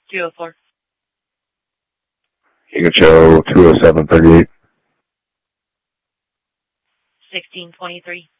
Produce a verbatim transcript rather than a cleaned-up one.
two oh four. You can show two oh seven thirty-eight. sixteen twenty-three.